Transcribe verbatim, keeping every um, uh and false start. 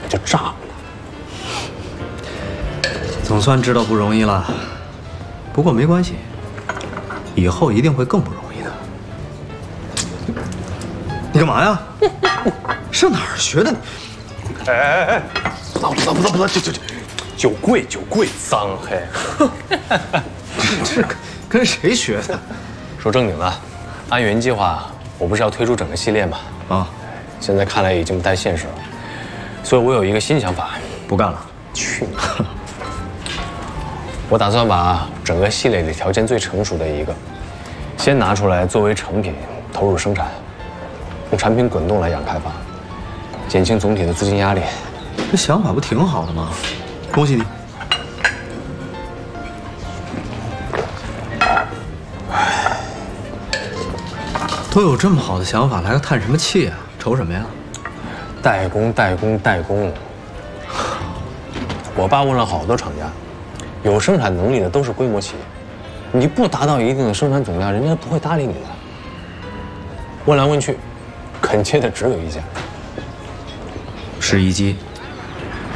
就炸了。 总算知道不容易了，不过没关系，以后一定会更不容易的。你干嘛呀？上哪儿学的？ 哎哎哎，不脏不脏不脏不脏，就就就，酒贵酒贵，脏嘿。 这跟跟谁学的？ 说正经的，按原计划，我不是要推出整个系列吗？ 啊， 现在看来已经不太现实了，所以我有一个新想法， 不干了。 去你！我打算把整个系列里条件最成熟的一个，先拿出来作为成品投入生产，用产品滚动来养开发，减轻总体的资金压力。 这想法不挺好的吗？恭喜你！都有这么好的想法，还要叹什么气啊？愁什么呀？ 代工，代工，代工。我爸问了好多厂家，有生产能力的都是规模企业，你不达到一定的生产总量，人家不会搭理你的。问来问去，肯接的只有一家。 试衣机。